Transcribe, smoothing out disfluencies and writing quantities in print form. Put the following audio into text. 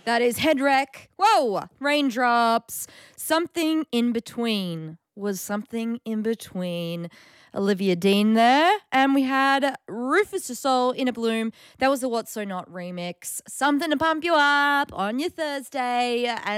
That is Head Wreck. Whoa, Raindrops. Something in Between was Something in Between. Olivia Dean there. And we had Rufus Du Sol, In a Bloom. That was the What's So Not remix. Something to pump you up on your Thursday.